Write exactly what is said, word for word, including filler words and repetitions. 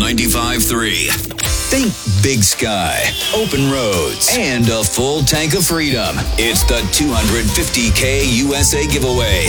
ninety-five point three. Think big sky, open roads, and a full tank of freedom. It's the two hundred fifty K U S A giveaway.